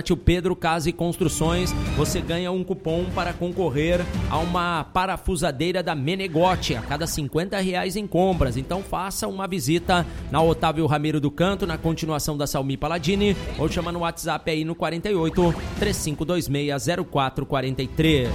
Tio Pedro Casa e Construções, você ganha um cupom para concorrer a uma parafusadeira da Menegote a cada R$50 em compras. Então faça uma visita na Otávio Ramiro do Canto, na continuação da Salmi Paladini, ou chama no WhatsApp aí no 48 3526 0443.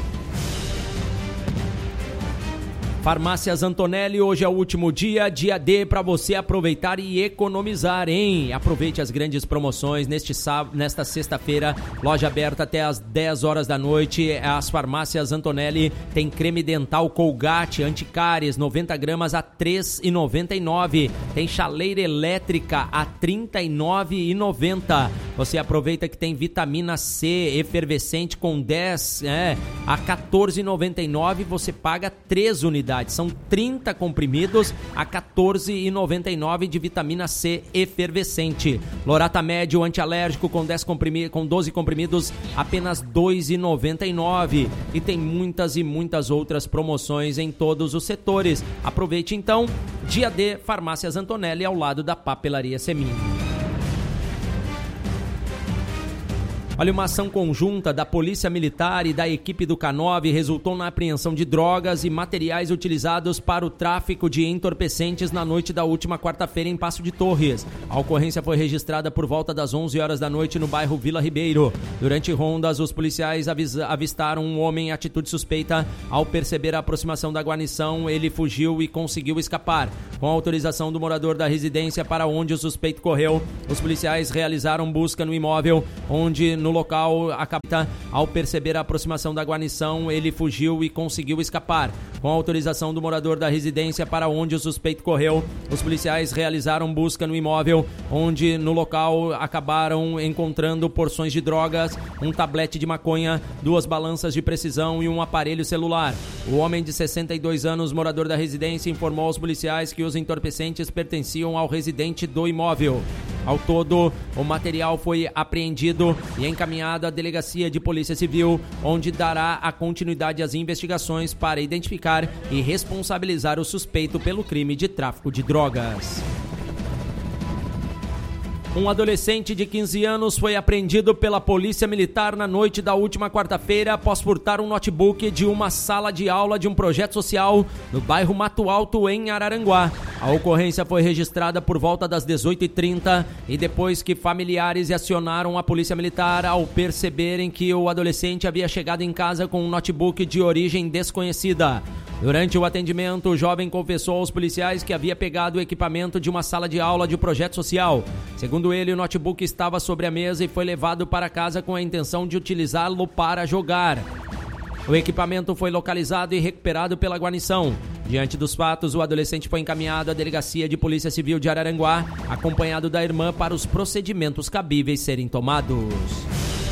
Farmácias Antonelli, hoje é o último dia D para você aproveitar e economizar, hein? Aproveite as grandes promoções nesta sexta-feira, loja aberta até às 10 horas da noite. As Farmácias Antonelli tem creme dental Colgate Anticáries 90 gramas a R$ 3,99. Tem chaleira elétrica a R$ 39,90. Você aproveita que tem vitamina C efervescente com 10 a R$ 14,99. Você paga 3 unidades. São 30 comprimidos a R$ 14,99 de vitamina C efervescente. Lorata Médio antialérgico com 12 comprimidos, apenas R$ 2,99. E tem muitas e muitas outras promoções em todos os setores. Aproveite então, dia D, Farmácias Antonelli, ao lado da Papelaria Semin. Olha, uma ação conjunta da Polícia Militar e da equipe do K9 resultou na apreensão de drogas e materiais utilizados para o tráfico de entorpecentes na noite da última quarta-feira em Passo de Torres. A ocorrência foi registrada por volta das 11 horas da noite no bairro Vila Ribeiro. Durante rondas, os policiais avistaram um homem em atitude suspeita. Ao perceber a aproximação da guarnição, ele fugiu e conseguiu escapar. Com a autorização do morador da residência para onde o suspeito correu, os policiais realizaram busca no imóvel, onde no local, ao perceber a aproximação da guarnição, ele fugiu e conseguiu escapar. Com a autorização do morador da residência para onde o suspeito correu, os policiais realizaram busca no imóvel, onde no local acabaram encontrando porções de drogas, um tablete de maconha, 2 balanças de precisão e um aparelho celular. O homem de 62 anos, morador da residência, informou aos policiais que os entorpecentes pertenciam ao residente do imóvel. Ao todo, o material foi apreendido e encaminhado à Delegacia de Polícia Civil, onde dará a continuidade às investigações para identificar e responsabilizar o suspeito pelo crime de tráfico de drogas. Um adolescente de 15 anos foi apreendido pela Polícia Militar na noite da última quarta-feira após furtar um notebook de uma sala de aula de um projeto social no bairro Mato Alto, em Araranguá. A ocorrência foi registrada por volta das 18h30 e depois que familiares acionaram a Polícia Militar ao perceberem que o adolescente havia chegado em casa com um notebook de origem desconhecida. Durante o atendimento, o jovem confessou aos policiais que havia pegado o equipamento de uma sala de aula de projeto social. Segundo ele, o notebook estava sobre a mesa e foi levado para casa com a intenção de utilizá-lo para jogar. O equipamento foi localizado e recuperado pela guarnição. Diante dos fatos, o adolescente foi encaminhado à Delegacia de Polícia Civil de Araranguá, acompanhado da irmã, para os procedimentos cabíveis serem tomados.